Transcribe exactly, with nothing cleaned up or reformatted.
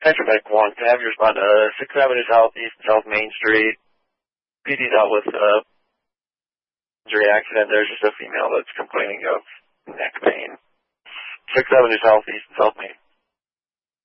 Metromedic one, can I have you respond to uh, sixth Avenue Southeast, South Main Street? P D's out with uh, injury accident. There's just a female that's complaining of neck pain. sixth Avenue Southeast, South Main